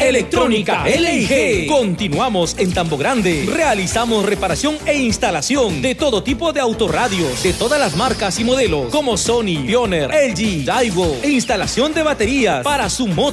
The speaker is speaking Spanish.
Electrónica LG. Continuamos en Tambo Grande. Realizamos reparación e instalación de todo tipo de autorradios, de todas las marcas y modelos, como Sony, Pioneer, LG, Daiwo, e instalación de baterías para su moto